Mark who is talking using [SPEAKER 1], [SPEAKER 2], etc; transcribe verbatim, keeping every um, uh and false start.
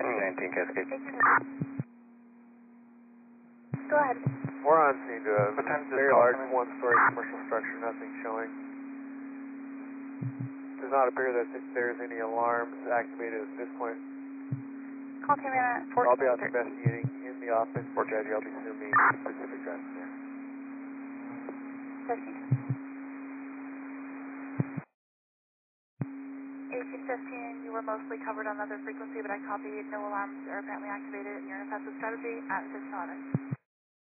[SPEAKER 1] nineteen Cascade.
[SPEAKER 2] Go ahead.
[SPEAKER 3] We're on scene to a
[SPEAKER 1] What time is this
[SPEAKER 3] very
[SPEAKER 1] call
[SPEAKER 3] large
[SPEAKER 1] coming?
[SPEAKER 3] one-story commercial structure, nothing showing. Does not appear that there's any alarms activated at this point.
[SPEAKER 2] Call came in at
[SPEAKER 3] So I'll be out
[SPEAKER 2] fourteen thirty.
[SPEAKER 3] investigating in the office, or Daddy, I'll be assuming specific address there.
[SPEAKER 2] Testing. eighteen fifteen, you were mostly covered on other frequency, but I copied no alarms are apparently activated in your defensive strategy at six eleven.